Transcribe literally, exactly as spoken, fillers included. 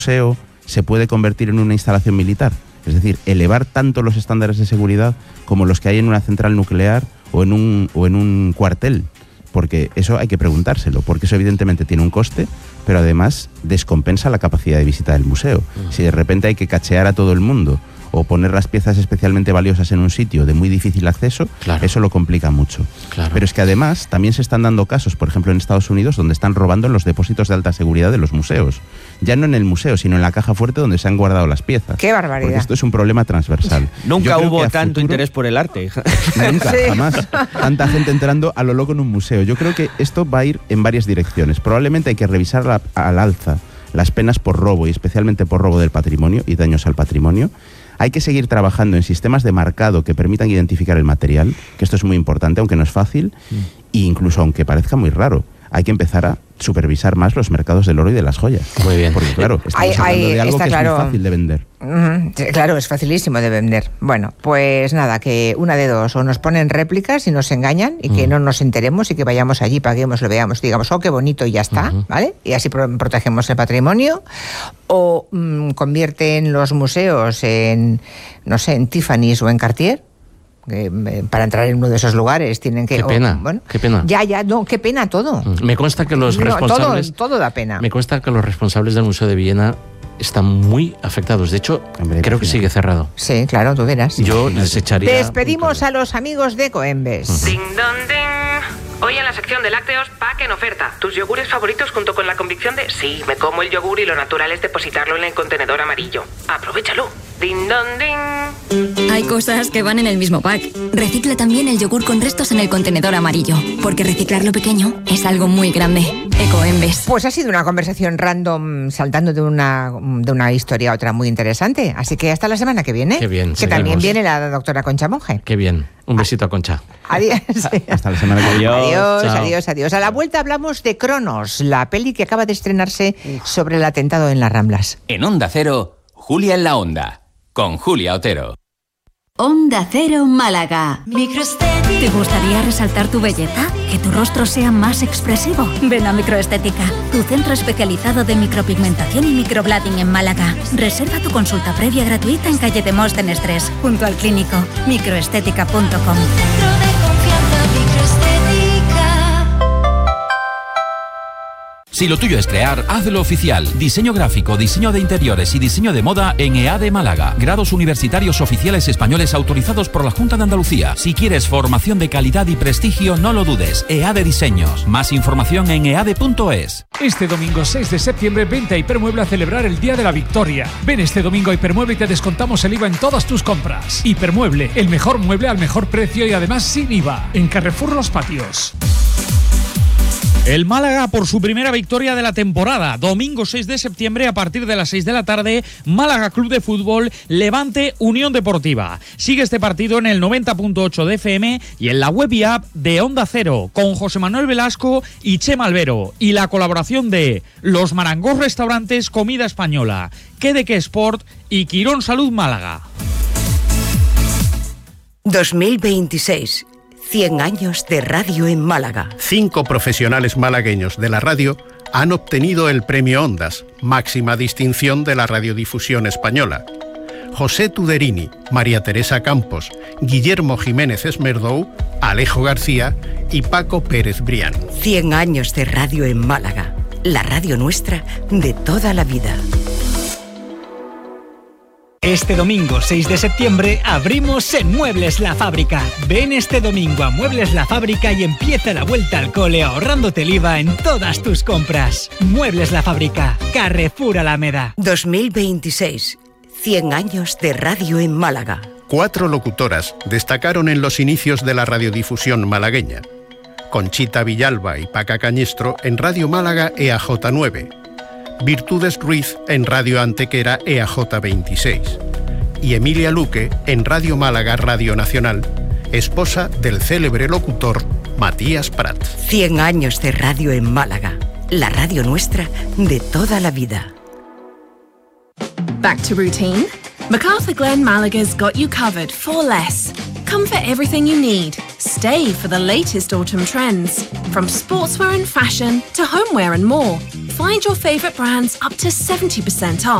museo se puede convertir en una instalación militar. Es decir, elevar tanto los estándares de seguridad como los que hay en una central nuclear o en un, o en un cuartel. Porque eso hay que preguntárselo, porque eso evidentemente tiene un coste, pero además descompensa la capacidad de visita del museo. Uh-huh. Si de repente hay que cachear a todo el mundo o poner las piezas especialmente valiosas en un sitio de muy difícil acceso, claro, eso lo complica mucho. Claro. Pero es que además también se están dando casos, por ejemplo en Estados Unidos, donde están robando en los depósitos de alta seguridad de los museos. Ya no en el museo, sino en la caja fuerte donde se han guardado las piezas. ¡Qué barbaridad! Porque esto es un problema transversal. Nunca hubo tanto futuro, interés por el arte. Nunca, sí. jamás. Tanta gente entrando a lo loco en un museo. Yo creo que esto va a ir en varias direcciones. Probablemente hay que revisar la, al alza las penas por robo, y especialmente por robo del patrimonio y daños al patrimonio. Hay que seguir trabajando en sistemas de marcado que permitan identificar el material, que esto es muy importante, aunque no es fácil, mm. e incluso aunque parezca muy raro. Hay que empezar a supervisar más los mercados del oro y de las joyas. Muy bien. Porque claro, estamos hay, hablando hay, de algo que claro, es muy fácil de vender. Uh-huh, claro, es facilísimo de vender. Bueno, pues nada, que una de dos, o nos ponen réplicas y nos engañan y que uh-huh. no nos enteremos y que vayamos allí, paguemos, lo veamos y digamos, oh, qué bonito y ya está, uh-huh. ¿vale? Y así pro- protegemos el patrimonio. O mmm, convierten los museos en, no sé, en Tiffany's o en Cartier. Eh, para entrar en uno de esos lugares tienen que... Qué pena, oh, bueno, qué pena. Ya, ya, no, qué pena todo. Me consta que los no, responsables... Todo, todo da pena. Me consta que los responsables del Museo de Viena están muy afectados. De hecho, Hombre, creo que sigue cerrado. Sí, claro, tú verás. Yo les echaría... Despedimos a los amigos de Coembes. Uh-huh. Ding dong ding. Hoy en la sección de lácteos, pack en oferta. Tus yogures favoritos junto con la convicción de sí, me como el yogur y lo natural es depositarlo en el contenedor amarillo. Aprovechalo. Ding dong ding. Hay cosas que van en el mismo pack. Recicla también el yogur con restos en el contenedor amarillo, porque reciclar lo pequeño es algo muy grande. Ecoembes. Pues ha sido una conversación random, saltando de una, de una historia a otra muy interesante. Así que hasta la semana que viene. Qué bien. Que seguimos. También viene la doctora Concha Monge. Qué bien. Un besito a Concha. Adiós. Hasta la semana que viene. Adiós, Chao. adiós, adiós. A la vuelta hablamos de Cronos, la peli que acaba de estrenarse sobre el atentado en las Ramblas. En Onda Cero, Julia en la Onda, con Julia Otero. Onda Cero Málaga. ¿Te gustaría resaltar tu belleza? ¿Que tu rostro sea más expresivo? Ven a Microestética, tu centro especializado de micropigmentación y microblading en Málaga. Reserva tu consulta previa gratuita en calle Demóstenes tres, junto al clínico. microestética punto com. Si lo tuyo es crear, hazlo oficial. Diseño gráfico, diseño de interiores y diseño de moda en E A D Málaga. Grados universitarios oficiales españoles autorizados por la Junta de Andalucía. Si quieres formación de calidad y prestigio, no lo dudes. E A D Diseños. Más información en e a d punto es. Este domingo seis de septiembre, vente a Hipermueble a celebrar el Día de la Victoria. Ven este domingo a Hipermueble y te descontamos el I V A en todas tus compras. Hipermueble, el mejor mueble al mejor precio y además sin I V A. En Carrefour Los Patios. El Málaga por su primera victoria de la temporada. Domingo seis de septiembre a partir de las seis de la tarde, Málaga Club de Fútbol, Levante Unión Deportiva. Sigue este partido en el noventa punto ocho de F M y en la web y app de Onda Cero con José Manuel Velasco y Chema Albero y la colaboración de Los Marangos Restaurantes Comida Española, Quedeque Sport y Quirón Salud Málaga. dos mil veintiséis. cien años de radio en Málaga. Cinco profesionales malagueños de la radio han obtenido el Premio Ondas, máxima distinción de la radiodifusión española. José Tuderini, María Teresa Campos, Guillermo Jiménez Esmerdou, Alejo García y Paco Pérez Brián. cien años de radio en Málaga. La radio nuestra de toda la vida. Este domingo seis de septiembre abrimos en Muebles La Fábrica. Ven este domingo a Muebles La Fábrica y empieza la vuelta al cole ahorrándote el I V A en todas tus compras. Muebles La Fábrica, Carrefour Alameda. dos mil veintiséis. cien años de radio en Málaga. Cuatro locutoras destacaron en los inicios de la radiodifusión malagueña. Conchita Villalba y Paca Cañestro en Radio Málaga E A J nueve. Virtudes Ruiz en Radio Antequera E A J veintiséis y Emilia Luque en Radio Málaga Radio Nacional, esposa del célebre locutor Matías Prat. cien años de radio en Málaga, la radio nuestra de toda la vida. Back to routine? MacArthur Glen Malaga's got you covered for less. Come for everything you need. Stay for the latest autumn trends. From sportswear and fashion to homeware and more. Find your favourite brands up to seventy percent off.